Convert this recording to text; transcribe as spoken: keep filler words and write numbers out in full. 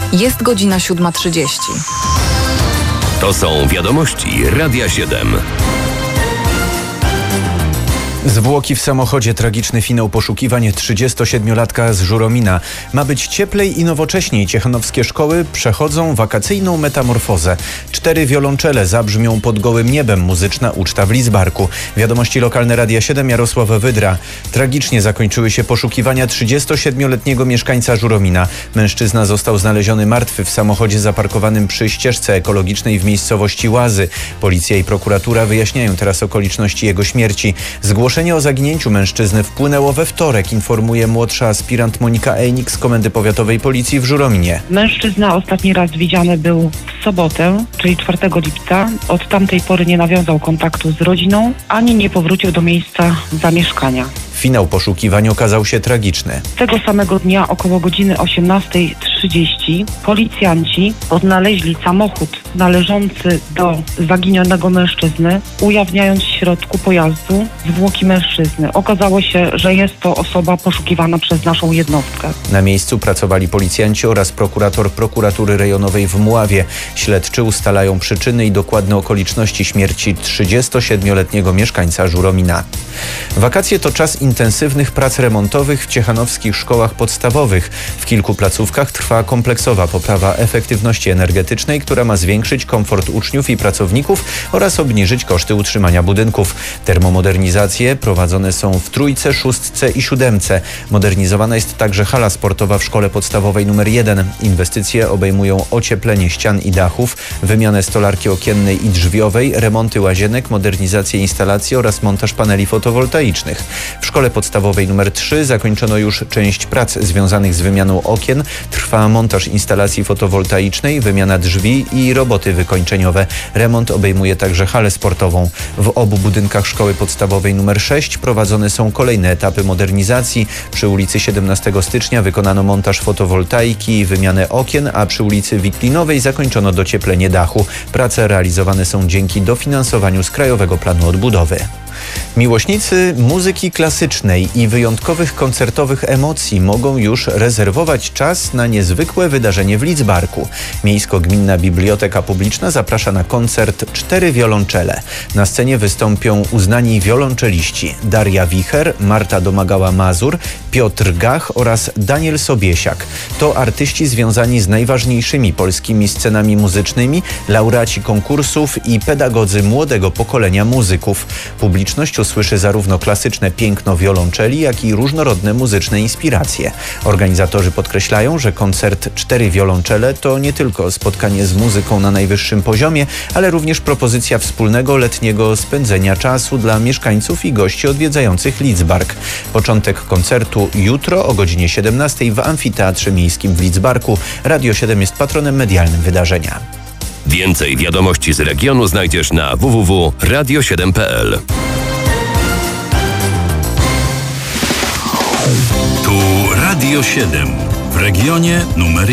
Jest godzina siódma trzydzieści. To są wiadomości Radia siedem. Zwłoki w samochodzie, tragiczny finał poszukiwań trzydziestosiedmiolatka z Żuromina. Ma być cieplej i nowocześniej. Ciechanowskie szkoły przechodzą wakacyjną metamorfozę. Cztery wiolonczele zabrzmią pod gołym niebem. Muzyczna uczta w Lidzbarku. Wiadomości lokalne Radia siedem, Jarosław Wydra. Tragicznie zakończyły się poszukiwania trzydziestosiedmioletniego mieszkańca Żuromina. Mężczyzna został znaleziony martwy w samochodzie zaparkowanym przy ścieżce ekologicznej w miejscowości Łazy. Policja i prokuratura wyjaśniają teraz okoliczności jego śmierci. Zgłoszenie o zaginięciu mężczyzny wpłynęło we wtorek, informuje młodsza aspirant Monika Ejnik z Komendy Powiatowej Policji w Żurominie. Mężczyzna ostatni raz widziany był w sobotę, czyli czwartego lipca. Od tamtej pory nie nawiązał kontaktu z rodziną, ani nie powrócił do miejsca zamieszkania. Finał poszukiwań okazał się tragiczny. Tego samego dnia około godziny osiemnastej trzydzieści policjanci odnaleźli samochód należący do zaginionego mężczyzny, ujawniając w środku pojazdu zwłoki mężczyzny. Okazało się, że jest to osoba poszukiwana przez naszą jednostkę. Na miejscu pracowali policjanci oraz prokurator prokuratury rejonowej w Mławie. Śledczy ustalają przyczyny i dokładne okoliczności śmierci trzydziestosiedmioletniego mieszkańca Żuromina. Wakacje to czas intensywnych prac remontowych w ciechanowskich szkołach podstawowych. W kilku placówkach trwa kompleksowa poprawa efektywności energetycznej, która ma zwiększyć komfort uczniów i pracowników oraz obniżyć koszty utrzymania budynków. Termomodernizacje prowadzone są w trójce, szóstce i siódemce. Modernizowana jest także hala sportowa w szkole podstawowej numer jeden. Inwestycje obejmują ocieplenie ścian i dachów, wymianę stolarki okiennej i drzwiowej, remonty łazienek, modernizację instalacji oraz montaż paneli fotowoltaicznych. W szkole podstawowej numer trzy zakończono już część prac związanych z wymianą okien. Trwa montaż instalacji fotowoltaicznej, wymiana drzwi i roboty wykończeniowe. Remont obejmuje także halę sportową. W obu budynkach szkoły podstawowej numer sześć prowadzone są kolejne etapy modernizacji. Przy ulicy siedemnastego stycznia wykonano montaż fotowoltaiki i wymianę okien, a przy ulicy Wiklinowej zakończono docieplenie dachu. Prace realizowane są dzięki dofinansowaniu z Krajowego Planu Odbudowy. Miłośnicy muzyki klasycznej i wyjątkowych koncertowych emocji mogą już rezerwować czas na niezwykłe wydarzenie w Lidzbarku. Miejsko-Gminna Biblioteka Publiczna zaprasza na koncert Cztery wiolonczele. Na scenie wystąpią uznani wiolonczeliści Daria Wicher, Marta Domagała-Mazur, Piotr Gach oraz Daniel Sobiesiak. To artyści związani z najważniejszymi polskimi scenami muzycznymi, laureaci konkursów i pedagodzy młodego pokolenia muzyków. Publiczność usłyszy zarówno klasyczne piękno wiolonczeli, jak i różnorodne muzyczne inspiracje. Organizatorzy podkreślają, że koncert Cztery wiolonczele to nie tylko spotkanie z muzyką na najwyższym poziomie, ale również propozycja wspólnego letniego spędzenia czasu dla mieszkańców i gości odwiedzających Lidzbark. Początek koncertu jutro o godzinie siedemnastej w Amfiteatrze Miejskim w Lidzbarku. Radio siedem jest patronem medialnym wydarzenia. Więcej wiadomości z regionu znajdziesz na w w w kropka radio siedem kropka p l. Tu Radio siedem w regionie numer